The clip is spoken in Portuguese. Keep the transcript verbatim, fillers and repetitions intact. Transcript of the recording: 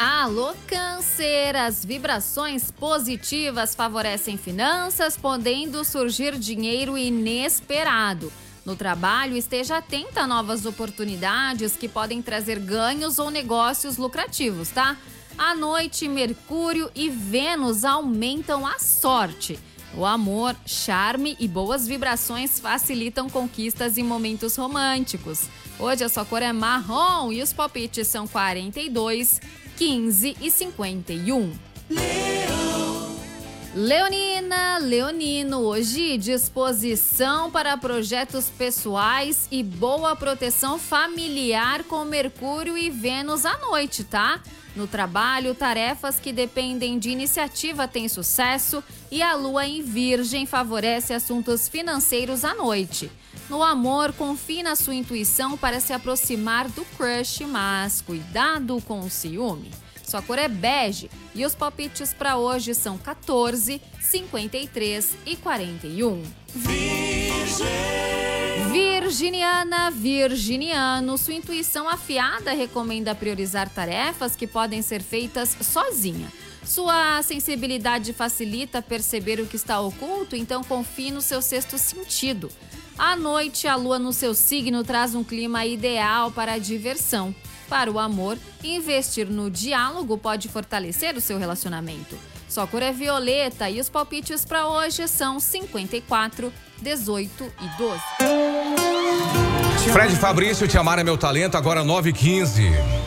Alô, Câncer! As vibrações positivas favorecem finanças, podendo surgir dinheiro inesperado. No trabalho, esteja atenta a novas oportunidades que podem trazer ganhos ou negócios lucrativos, tá? À noite, Mercúrio e Vênus aumentam a sorte. O amor, charme e boas vibrações facilitam conquistas e momentos românticos. Hoje a sua cor é marrom e os palpites são quarenta e dois, quinze e cinquenta e um. Leão. Leonina, Leonino, hoje disposição para projetos pessoais e boa proteção familiar com Mercúrio e Vênus à noite, tá? No trabalho, tarefas que dependem de iniciativa têm sucesso e a lua em Virgem favorece assuntos financeiros à noite. No amor, confie na sua intuição para se aproximar do crush, mas cuidado com o ciúme. Sua cor é bege e os palpites para hoje são quatorze, cinquenta e três e quarenta e um. Virgem. Virginiana, virginiano, sua intuição afiada recomenda priorizar tarefas que podem ser feitas sozinha. Sua sensibilidade facilita perceber o que está oculto, então confie no seu sexto sentido. À noite, a lua no seu signo traz um clima ideal para a diversão. Para o amor, investir no diálogo pode fortalecer o seu relacionamento. Sua cor é violeta e os palpites para hoje são cinquenta e quatro, dezoito e doze. Fred Fabrício, Te Amar é Meu Talento, agora nove e quinze.